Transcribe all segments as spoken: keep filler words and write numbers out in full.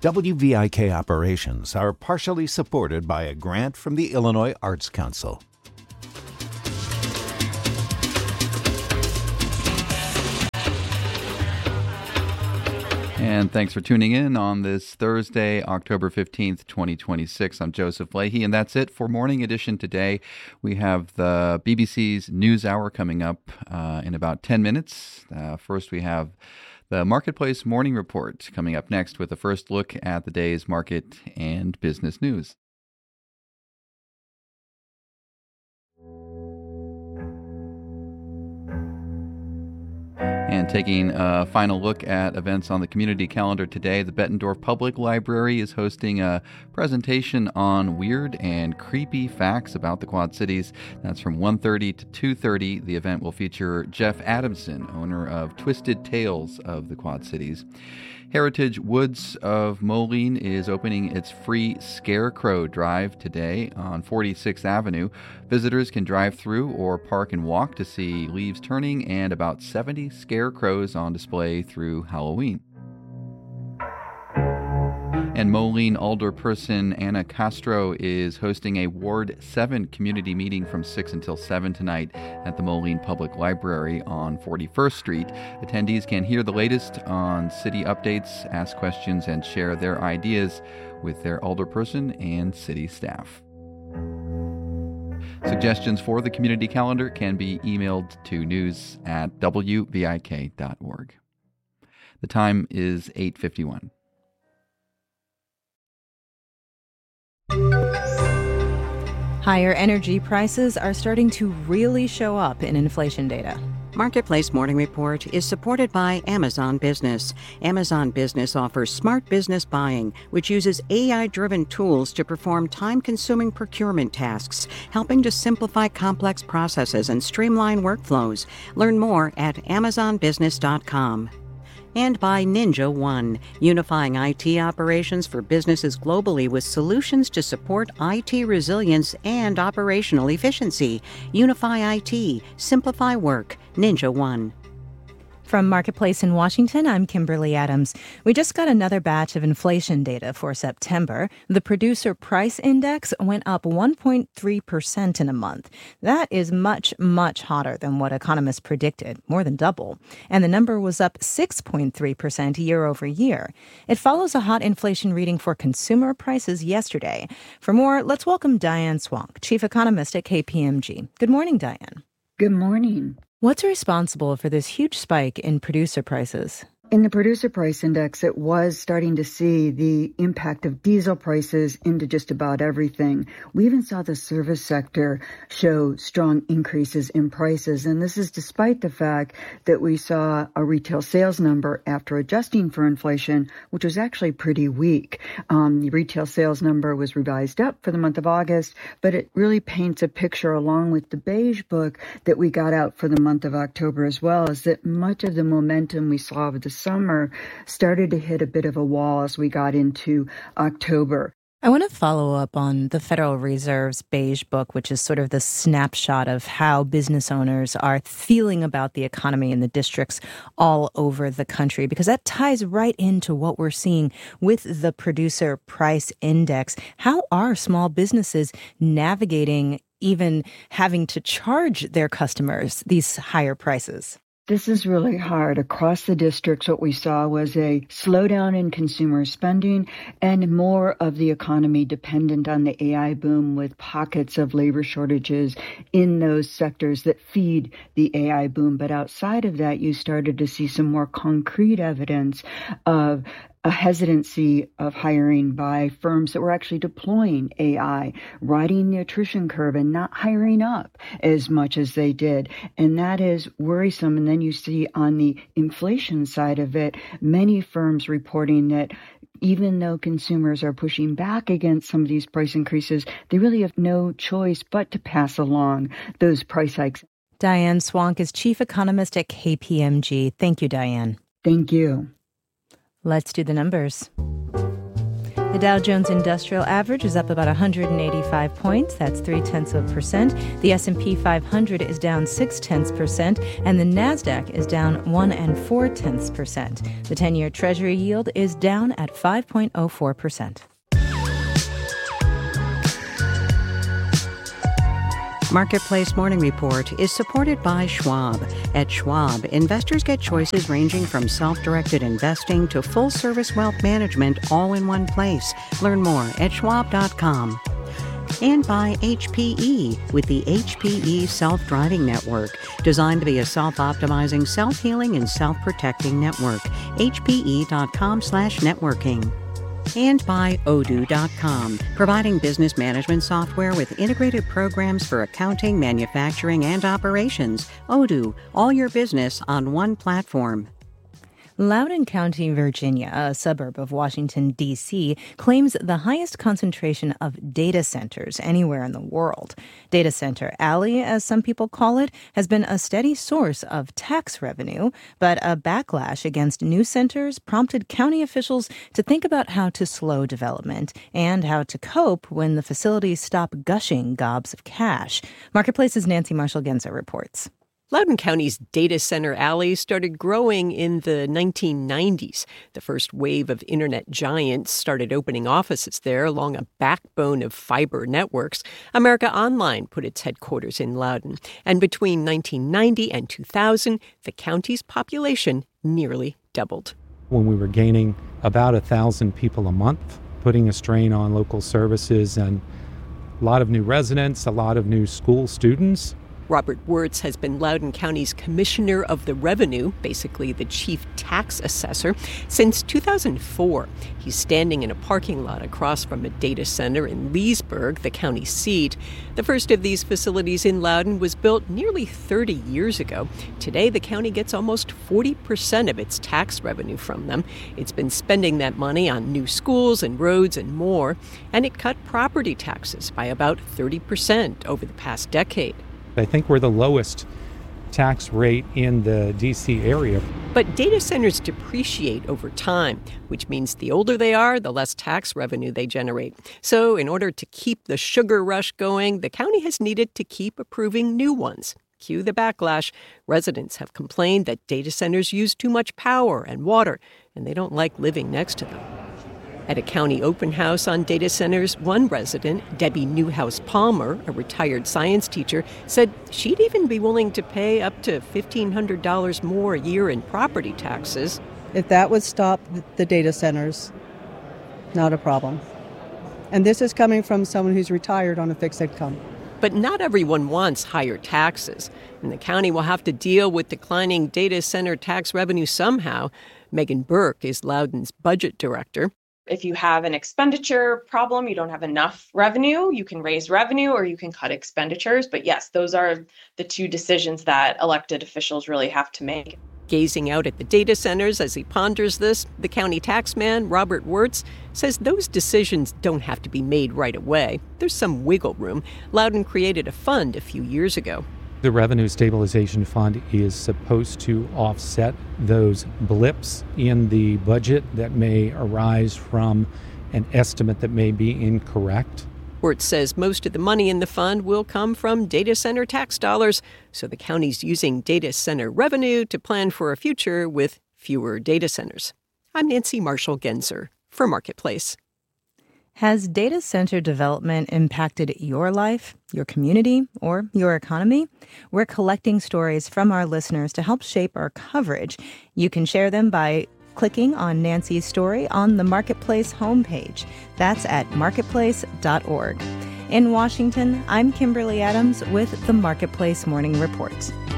W V I K operations are partially supported by a grant from the Illinois Arts Council. And thanks for tuning in on this Thursday, October fifteenth, twenty twenty-six. I'm Joseph Leahy, and that's it for Morning Edition today. We have the B B C's NewsHour coming up uh, in about ten minutes. Uh, first, we have the Marketplace Morning Report coming up next with a first look at the day's market and business news. And taking a final look at events on the community calendar today, the Bettendorf Public Library is hosting a presentation on weird and creepy facts about the Quad Cities. That's from one thirty to two thirty. The event will feature Jeff Adamson, owner of Twisted Tales of the Quad Cities. Heritage Woods of Moline is opening its free Scarecrow Drive today on forty-sixth Avenue. Visitors can drive through or park and walk to see leaves turning and about seventy scarecrows on display through Halloween. And Moline Alderperson Anna Castro is hosting a Ward seven community meeting from six until seven tonight at the Moline Public Library on forty-first Street. Attendees can hear the latest on city updates, ask questions, and share their ideas with their alderperson and city staff. Suggestions for the community calendar can be emailed to news at w v i k dot org. The time is eight fifty-one. Higher energy prices are starting to really show up in inflation data. Marketplace Morning Report is supported by Amazon Business. Amazon Business offers smart business buying, which uses A I-driven tools to perform time-consuming procurement tasks, helping to simplify complex processes and streamline workflows. Learn more at amazon business dot com. And by Ninja One, unifying I T operations for businesses globally with solutions to support I T resilience and operational efficiency. Unify I T, simplify work. Ninja One. From Marketplace in Washington, I'm Kimberly Adams. We just got another batch of inflation data for September. The Producer Price Index went up one point three percent in a month. That is much, much hotter than what economists predicted, more than double. And the number was up six point three percent year over year. It follows a hot inflation reading for consumer prices yesterday. For more, let's welcome Diane Swonk, chief economist at K P M G. Good morning, Diane. Good morning. What's responsible for this huge spike in producer prices? In the Producer Price Index, it was starting to see the impact of diesel prices into just about everything. We even saw the service sector show strong increases in prices, and this is despite the fact that we saw a retail sales number after adjusting for inflation, which was actually pretty weak. Um, the retail sales number was revised up for the month of August, but it really paints a picture along with the beige book that we got out for the month of October as well, is that much of the momentum we saw with the summer started to hit a bit of a wall as we got into October. I want to follow up on the Federal Reserve's beige book, which is sort of the snapshot of how business owners are feeling about the economy in the districts all over the country, because that ties right into what we're seeing with the Producer Price Index. How are small businesses navigating even having to charge their customers these higher prices? This is really hard. Across the districts, what we saw was a slowdown in consumer spending and more of the economy dependent on the A I boom, with pockets of labor shortages in those sectors that feed the A I boom. But outside of that, you started to see some more concrete evidence of a hesitancy of hiring by firms that were actually deploying A I, riding the attrition curve and not hiring up as much as they did. And that is worrisome. And then you see on the inflation side of it, many firms reporting that even though consumers are pushing back against some of these price increases, they really have no choice but to pass along those price hikes. Diane Swonk is chief economist at K P M G. Thank you, Diane. Thank you. Let's do the numbers. The Dow Jones Industrial Average is up about one hundred eighty-five points. That's three-tenths of a percent. The S and P five hundred is down six-tenths percent, and the NASDAQ is down one and four-tenths percent. The ten-year Treasury yield is down at five point oh four percent. Marketplace Morning Report is supported by Schwab. At Schwab, investors get choices ranging from self-directed investing to full-service wealth management all in one place. Learn more at schwab dot com. And by H P E with the H P E Self-Driving Network, designed to be a self-optimizing, self-healing, and self-protecting network. H P E dot com slash networking. And by Odoo dot com, providing business management software with integrated programs for accounting, manufacturing, and operations. Odoo, all your business on one platform. Loudoun County, Virginia, a suburb of Washington, D C, claims the highest concentration of data centers anywhere in the world. Data Center Alley, as some people call it, has been a steady source of tax revenue, but a backlash against new centers prompted county officials to think about how to slow development and how to cope when the facilities stop gushing gobs of cash. Marketplace's Nancy Marshall-Genzer reports. Loudoun County's Data Center Alley started growing in the nineteen nineties. The first wave of internet giants started opening offices there along a backbone of fiber networks. America Online put its headquarters in Loudoun. And between nineteen ninety and two thousand, the county's population nearly doubled. When we were gaining about one thousand people a month, putting a strain on local services and a lot of new residents, a lot of new school students. Robert Wirtz has been Loudoun County's Commissioner of the Revenue, basically the chief tax assessor, since two thousand four. He's standing in a parking lot across from a data center in Leesburg, the county seat. The first of these facilities in Loudoun was built nearly thirty years ago. Today, the county gets almost forty percent of its tax revenue from them. It's been spending that money on new schools and roads and more, and it cut property taxes by about thirty percent over the past decade. I think we're the lowest tax rate in the D C area. But data centers depreciate over time, which means the older they are, the less tax revenue they generate. So in order to keep the sugar rush going, the county has needed to keep approving new ones. Cue the backlash. Residents have complained that data centers use too much power and water, and they don't like living next to them. At a county open house on data centers, one resident, Debbie Newhouse-Palmer, a retired science teacher, said she'd even be willing to pay up to fifteen hundred dollars more a year in property taxes. If that would stop the data centers, not a problem. And this is coming from someone who's retired on a fixed income. But not everyone wants higher taxes, and the county will have to deal with declining data center tax revenue somehow. Megan Burke is Loudoun's budget director. If you have an expenditure problem, you don't have enough revenue, you can raise revenue or you can cut expenditures. But yes, those are the two decisions that elected officials really have to make. Gazing out at the data centers as he ponders this, the county taxman, Robert Wirtz, says those decisions don't have to be made right away. There's some wiggle room. Loudoun created a fund a few years ago. The Revenue Stabilization Fund is supposed to offset those blips in the budget that may arise from an estimate that may be incorrect. Wirtz says most of the money in the fund will come from data center tax dollars, so the county's using data center revenue to plan for a future with fewer data centers. I'm Nancy Marshall-Genzer for Marketplace. Has data center development impacted your life, your community, or your economy? We're collecting stories from our listeners to help shape our coverage. You can share them by clicking on Nancy's story on the Marketplace homepage. That's at marketplace dot org. In Washington, I'm Kimberly Adams with the Marketplace Morning Report.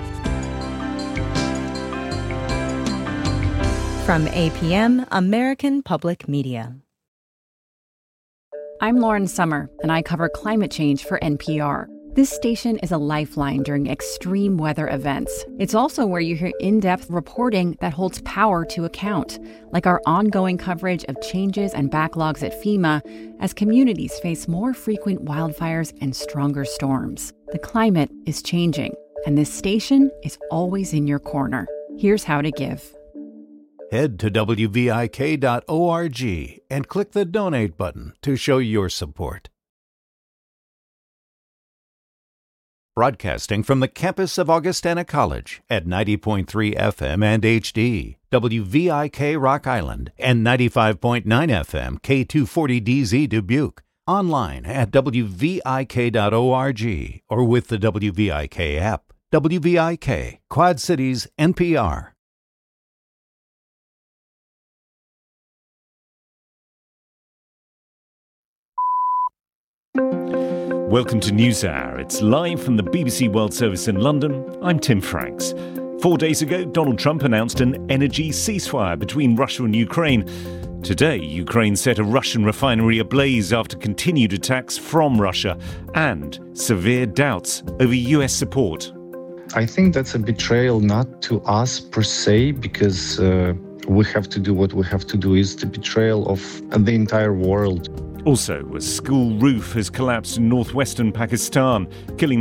From A P M, American Public Media. I'm Lauren Summer, and I cover climate change for N P R. This station is a lifeline during extreme weather events. It's also where you hear in-depth reporting that holds power to account, like our ongoing coverage of changes and backlogs at FEMA as communities face more frequent wildfires and stronger storms. The climate is changing, and this station is always in your corner. Here's how to give. Head to W V I K dot org and click the Donate button to show your support. Broadcasting from the campus of Augustana College at ninety point three F M and H D, W V I K Rock Island, and ninety-five point nine F M K two forty D Z Dubuque. Online at W V I K dot org or with the W V I K app. W V I K, Quad Cities, N P R. Welcome to NewsHour. It's live from the B B C World Service in London. I'm Tim Franks. Four days ago, Donald Trump announced an energy ceasefire between Russia and Ukraine. Today, Ukraine set a Russian refinery ablaze after continued attacks from Russia and severe doubts over U S support. I think that's a betrayal not to us per se, because uh, we have to do what we have to do. Is the betrayal of the entire world. Also, a school roof has collapsed in northwestern Pakistan, killing